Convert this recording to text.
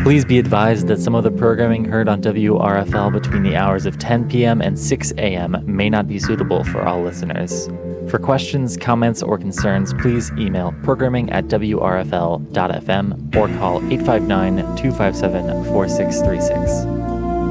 Please be advised that some of the programming heard on WRFL between the hours of 10 p.m. and 6 a.m. may not be suitable for all listeners. For questions, comments, or concerns, please email programming@wrfl.fm or call 859-257-4636.